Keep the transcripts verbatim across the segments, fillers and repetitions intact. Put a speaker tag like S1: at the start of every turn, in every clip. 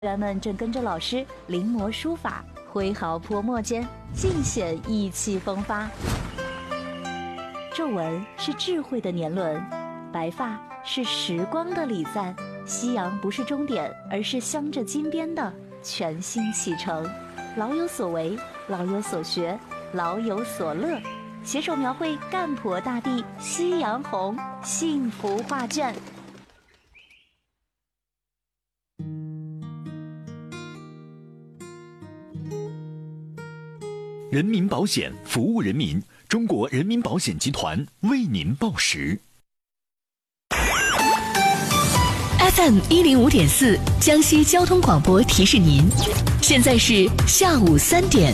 S1: 员们正跟着老师临摹书法，挥毫泼墨间尽显意气风发。皱纹是智慧的年轮，白发是时光的礼赞。夕阳不是终点，而是镶着金边的全新启程。老有所为，老有所学，老有所乐，携手描绘干婆大地夕阳红幸福画卷。
S2: 人民保险服务人民，中国人民保险集团为您报时。
S3: F M 一零五点四，江西交通广播提示您，现在是下午三点。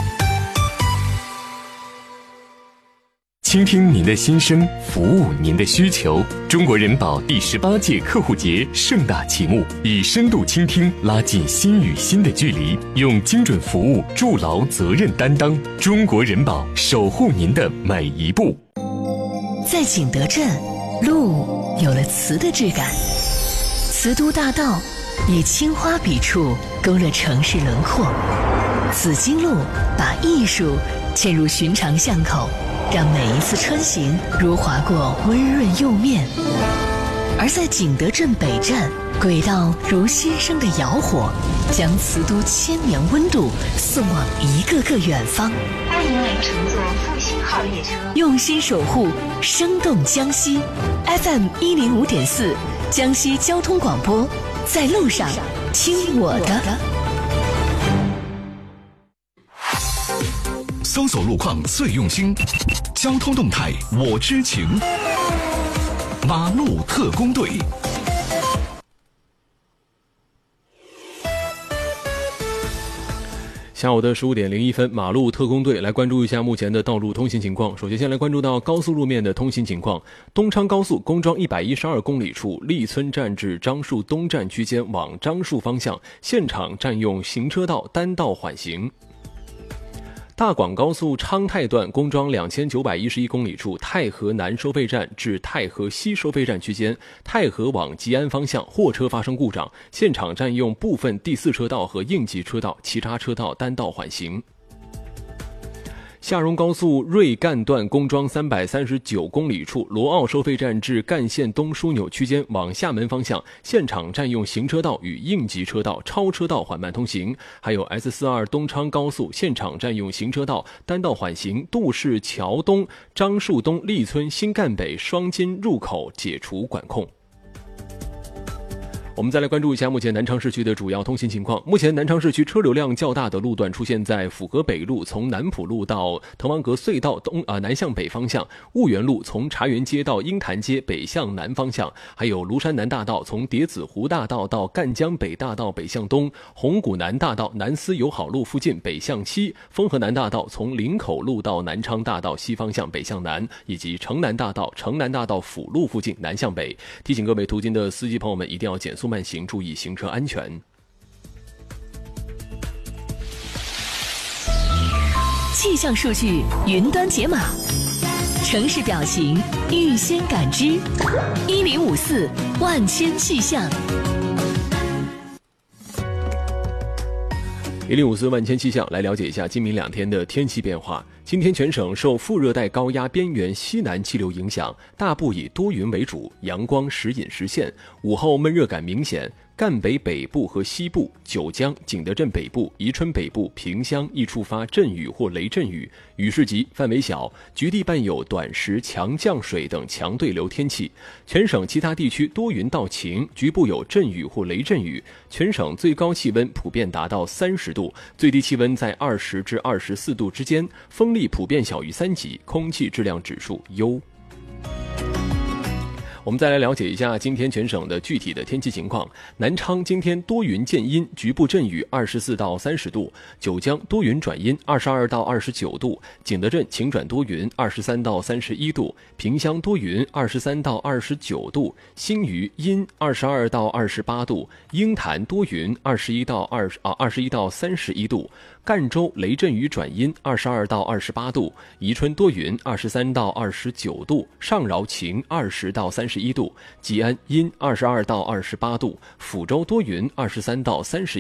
S4: 倾听您的心声，服务您的需求。中国人保第十八届客户节盛大启幕，以深度倾听拉近心与心的距离，用精准服务筑牢责任担当。中国人保守护您的每一步。
S3: 在景德镇，路有了瓷的质感，瓷都大道以青花笔触勾勒城市轮廓，紫荆路把艺术嵌入寻常巷口，让每一次穿行如划过温润釉面。而在景德镇北站，轨道如新生的窑火，将瓷都千年温度送往一个个远方。
S5: 欢迎您乘坐复兴号列车，
S3: 用心守护，生动江西。F M 一零五点四，江西交通广播，在路上听我的。
S2: 搜索路况最用心，交通动态我知情。马路特工队。
S6: 下午的十五点零一分，马路特工队来关注一下目前的道路通行情况。首先，先来关注到高速路面的通行情况。东昌高速公庄一百一十二公里处立村站至樟树东站区间往樟树方向，现场占用行车道单道缓行。大广高速昌泰段公庄两千九百一十一公里处太和南收费站至太和西收费站区间，太和往吉安方向货车发生故障，现场占用部分第四车道和应急车道，其他车道单道缓行。下荣高速瑞干段公庄三百三十九公里处罗奥收费站至干线东枢纽区间往厦门方向，现场占用行车道与应急车道，超车道缓慢通行。还有 S 四十二 东昌高速现场占用行车道单道缓行，杜氏桥东、樟树东、立村、新干北双津入口解除管控。我们再来关注一下目前南昌市区的主要通行情况。目前南昌市区车流量较大的路段出现在府河北路从南浦路到滕王阁隧道东啊、呃、南向北方向，婺源路从茶园街到鹰潭街北向南方向，还有庐山南大道从叠子湖大道到赣江北大道北向东，红谷南大道南思友好路附近北向西，丰河南大道从林口路到南昌大道西方向北向南，以及城南大道城南大道辅路附近南向北。提醒各位途经的司机朋友们一定要减速慢行，注意行车安全。
S3: 气象数据云端解码，城市表情预先感知，一零五四万千气象。
S6: 一零五四万千气象，来了解一下今明两天的天气变化。今天全省受副热带高压边缘西南气流影响，大部以多云为主，阳光时隐时现，午后闷热感明显。赣北北部和西部、九江、景德镇北部、宜春北部、萍乡易触发阵雨或雷阵雨，雨势急，范围小，局地伴有短时强降水等强对流天气。全省其他地区多云到晴，局部有阵雨或雷阵雨。全省最高气温普遍达到三十度，最低气温在二十至二十四度之间，风力普遍小于三级，空气质量指数优。我们再来了解一下今天全省的具体的天气情况。南昌今天多云见阴，局部阵雨，二十四到三十度；九江多云转阴，二十二到二十九度；景德镇晴转多云，二十三到三十一度；萍乡多云，二十三到二十九度；新余阴，二十二到二十八度；鹰潭多云，二十一到二十啊二十一到三十一度； 赣州雷阵雨转阴，二十二到二十八度；宜春多云，二十三到二十九度；上饶晴，二十到三十一度；吉安阴，二十二到二十八度；抚州多云，二十三到三十